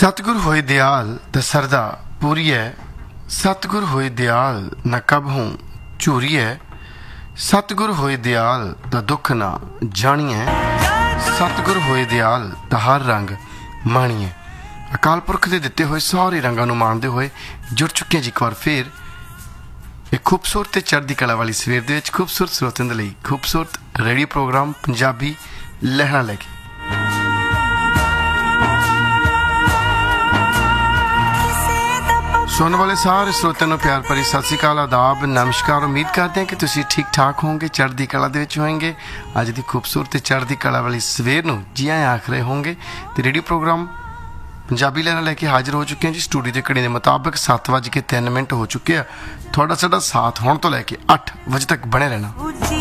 सतगुर होए दयाल द सरदा पूरी है। सतगुर होए दयाल न कब हूँ झूरी है। सतगुर होए दयाल द दुख ना जानिए। सतगुर होए दयाल द हर रंग माणिए। अकाल पुरख के दिते हुए सारे रंगों को माणते हुए जुड़ चुके हैं जी एक बार फिर एक खूबसूरत चढ़ती कला वाली सवेर दे विच खूबसूरत स्रोतों के लिए खूबसूरत रेडियो प्रोग्राम पंजाबी लहरा लैके सुनने वाले सारे श्रोतिਆਂ ਨੂੰ प्यार भरी सत श्री अकाल आदाब नमस्कार। उम्मीद करते हैं कि तुसीं ठीक ठाक होंगे चढ़ती कला दे विच होंगे। अज की खूबसूरत चढ़ती कला वाली सवेर नूं जी आए आख रहे होंगे तो रेडियो प्रोग्राम पंजाबी लहरा लैके हाजिर हो चुके हैं जी। स्टूडियो के घड़ी के मुताबिक 7:03 हो चुके हैं। थोड़ा साडा साथ होने तो लैके 8 बजे तक बने रहना।